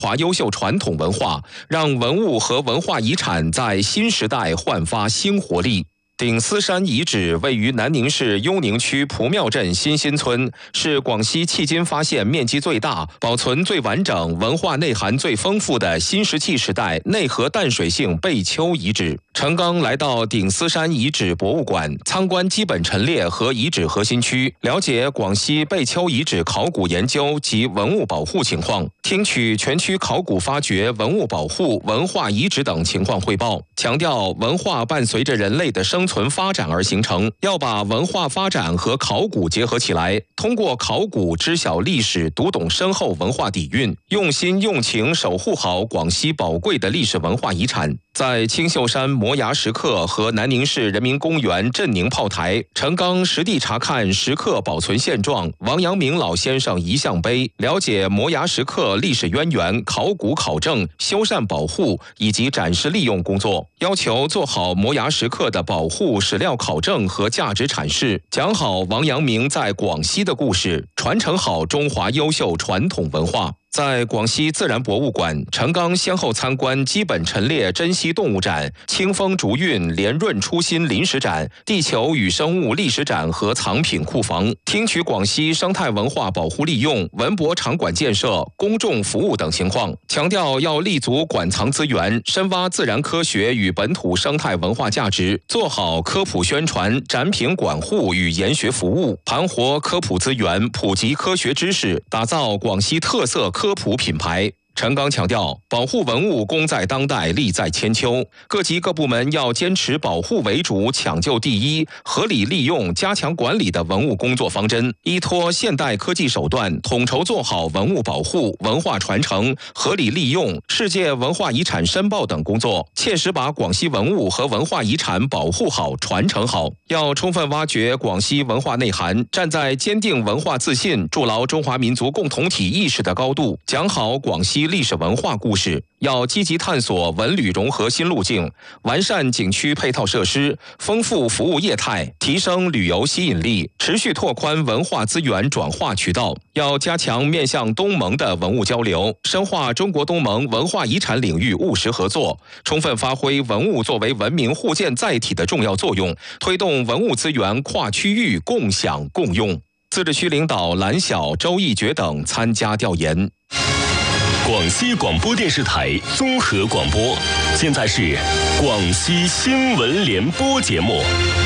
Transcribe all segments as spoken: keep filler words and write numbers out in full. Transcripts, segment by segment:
华优秀传统文化，让文物和文化遗产在新时代焕发新活力。顶思山遗址位于南宁市幽宁区蒲庙镇新新村，是广西迄今发现面积最大、保存最完整、文化内涵最丰富的新石器时代内河淡水性贝丘遗址。陈刚来到顶思山遗址博物馆，参观基本陈列和遗址核心区，了解广西贝丘遗址考古研究及文物保护情况，听取全区考古发掘、文物保护、文化遗址等情况汇报，强调文化伴随着人类的生存发展而形成，要把文化发展和考古结合起来，通过考古知晓历史，读懂深厚文化底蕴，用心用情守护好广西宝贵的历史文化遗产。在青秀山摩崖石刻和南宁市人民公园镇宁炮台，陈刚实地查看石刻保存现状、王阳明老先生遗像碑，了解摩崖石刻历史渊源、考古考证、修缮保护以及展示利用工作，要求做好摩崖石刻的保护、史料考证和价值阐释，讲好王阳明在广西的故事，传承好中华优秀传统文化。在广西自然博物馆，陈刚先后参观基本陈列珍稀动物展、清风竹韵连润初心临时展、地球与生物历史展和藏品库房，听取广西生态文化保护利用、文博场馆建设、公众服务等情况，强调要立足馆藏资源，深挖自然科学与本土生态文化价值，做好科普宣传、展品管护与研学服务，盘活科普资源，普及科学知识，打造广西特色科普品牌。陈刚强调，保护文物功在当代，利在千秋。各级各部门要坚持保护为主、抢救第一、合理利用、加强管理的文物工作方针，依托现代科技手段，统筹做好文物保护、文化传承、合理利用、世界文化遗产申报等工作，切实把广西文物和文化遗产保护好、传承好。要充分挖掘广西文化内涵，站在坚定文化自信、筑牢中华民族共同体意识的高度，讲好广西历史文化故事。要积极探索文旅融合新路径，完善景区配套设施，丰富服务业态，提升旅游吸引力，持续拓宽文化资源转化渠道。要加强面向东盟的文物交流，深化中国东盟文化遗产领域务实合作，充分发挥文物作为文明互鉴载体的重要作用，推动文物资源跨区域共享共用。自治区领导蓝晓、周义觉等参加调研。 广西广播电视台综合广播，现在是广西新闻联播节目。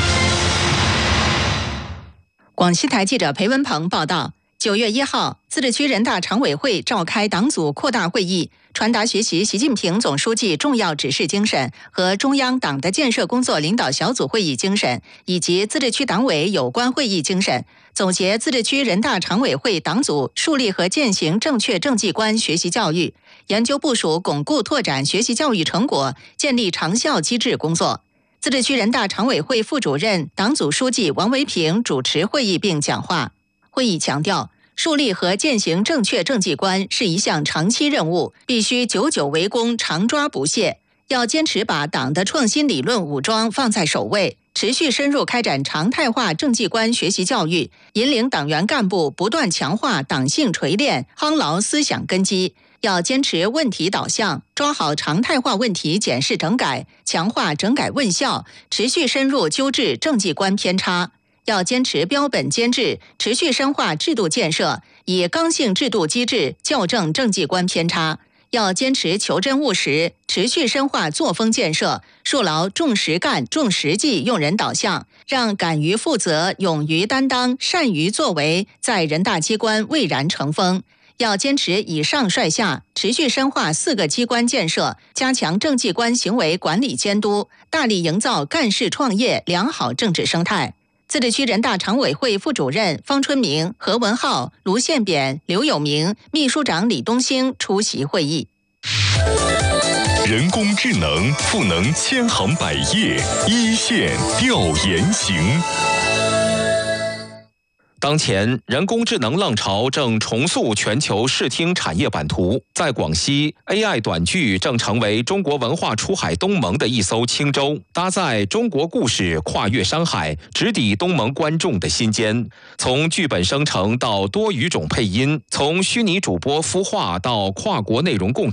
广西台记者裴文鹏报道，九月一号，自治区人大常委会召开党组扩大会议，传达学习习近平总书记重要指示精神和中央党的建设工作领导小组会议精神，以及自治区党委有关会议精神，总结自治区人大常委会党组树立和践行正确政绩观学习教育，研究部署巩固拓展学习教育成果，建立长效机制工作。自治区人大常委会副主任、党组书记王维平主持会议并讲话。会议强调，树立和践行正确政绩观是一项长期任务，必须久久为功，常抓不懈。要坚持把党的创新理论武装放在首位，持续深入开展常态化政绩观学习教育，引领党员干部不断强化党性锤炼，夯牢思想根基。要坚持问题导向，抓好常态化问题检视整改，强化整改问效，持续深入纠治政绩观偏差。要坚持标本兼治，持续深化制度建设，以刚性制度机制校正政绩观偏差。要坚持求真务实，持续深化作风建设，树牢重实干、重实际用人导向，让敢于负责、勇于担当、善于作为在人大机关蔚然成风。要坚持以上率下，持续深化四个机关建设，加强政绩观行为管理监督，大力营造干事创业良好政治生态。自治区人大常委会副主任方春明、何文浩、卢宪扁、刘有明，秘书长李东兴出席会议。 人工智能赋能千行百业，一线调研行。 当前，人工智能浪潮正重塑全球视听产业版图。在广西 ，A I 短剧正成为中国文化出海东盟的一艘轻舟，搭载中国故事跨越山海，直抵东盟观众的心间。从剧本生成到多语种配音，从虚拟主播孵化到跨国内容共